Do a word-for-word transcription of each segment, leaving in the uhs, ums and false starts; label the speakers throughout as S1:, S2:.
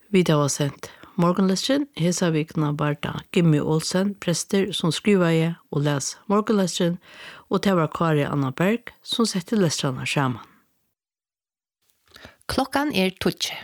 S1: Vi har sendt morgenløsjen, hesa vikna Barta Gimmi Olsen, prester som skriver i og les morgenløsjen, og det var Kari Anna Berg som setter løsjene sammen.
S2: Klokkan er tutje.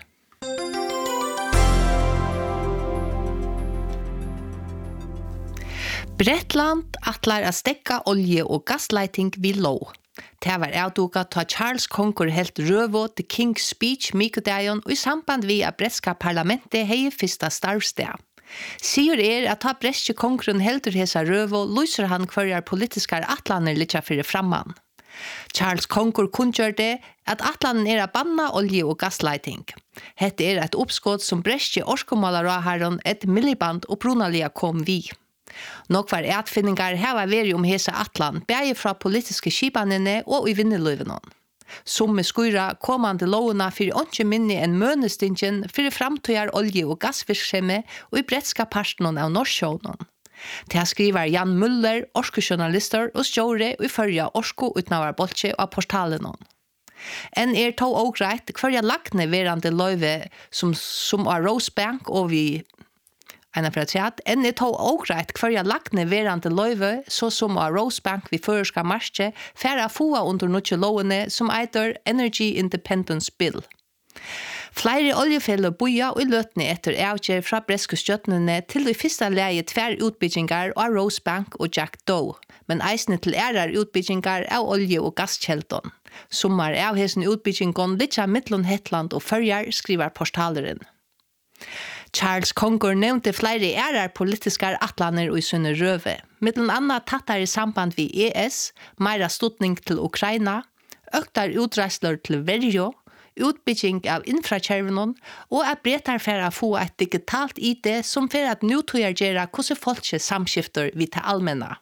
S2: Bretland atlar a stekka olje og gassleiting vi lov. Det var avduka ta Charles Conker helt røvo til King's Speech Mikodajon og i samband vi at bretska parlamentet hei fyrsta starvsted. Sier er at ta bretske Konkeren heldur hesa røvo lyser han hverjar politiskar atlaner litja fyrir framman. Charles Conker kunngjør det at atlanen er a banna olje- og gassleiting. Hette er et oppskott som bretske orskomalaråharon et milliband og brunalia kom vi. Nok var etfinningar heva veri om hesa atlan, bægi fra politiske skipanene og i vinneløyvenon. Somme skuira komande lovuna fyrir åndsje minni enn mønestingen fyrir framtøyar olje- og gassvirksemme og i bretska parstnon av Norrsjånon. Det skriver Jan Muller, orskejournalister og stjåre og i førja orsko utnavar bolche og portalenon. En er to og greit hverja lakne verande løyve som, som av Rosebank og vi Einar for at enn er to ogreit hverja lakne verande løyve, så som av Rosebank vi føreska marsje, færa foa under nutje lovene som eitur Energy Independence Bill. Flere oljefeller boja og i løtene etter avgjør fra breske støttene til i fyrsta leie tver utbyggingar av Rosebank og Jack Doe, men eisne til ærar utbyggingar av olje- og gasskjeldon. Sommar av hesen utbyggingon litja mittlun Hetland og Førjar, skriver portaleren. Charles Conker nevnte flere ærar politiskar atlaner og i sunne røve. Mittlen anna tattar i samband vi E S, meira stutning til Ukraina, øktar utreisler til Verjo, utbygging av infrakjervenon, og at bretar færa få et digitalt I D som fer at nutøyar gjerra hvordan folkje samskifter vi til allmenna.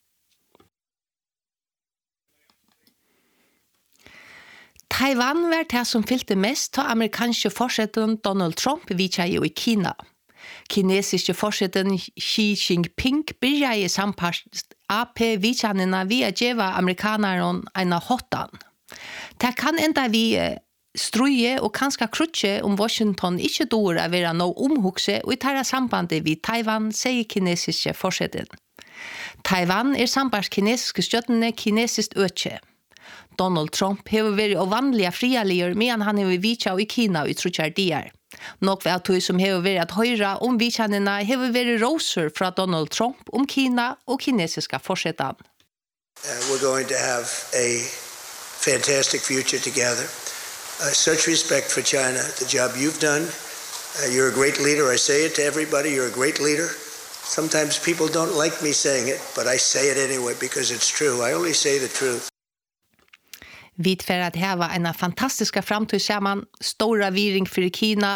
S2: Taiwan var det som fylte mest til amerikanske forsetten Donald Trump vidtja i Kina. Kinesiske forsetten Xi Jinping byrja i sampast A P vidtjanina via djeva amerikanaren eina hottan. Det kan enda vi struje og kanska krutje om Washington ikke dår å være no omhugse og i tarra sambandet vid Taiwan, sier kinesiske forsetten. Taiwan er sambars kinesiske støttene kinesiskt økje. Donald Trump hever vært ovanlige frialier medan han hever vitja i Kina i trutjar dier. Nok ved at du som hever vært at høyra om vitjanina hever vært roser fra Donald Trump om Kina og kinesiska forsetan.
S3: Uh, we're going to have a fantastic future together. Uh, such respect for China, the job you've done. Uh, you're a great leader. I say it to everybody. You're a great leader. Sometimes people don't like me saying it, but I say it anyway because it's true. I only say the truth.
S2: Vi tver at heva en fantastiska framtid saman, stora viring för Kina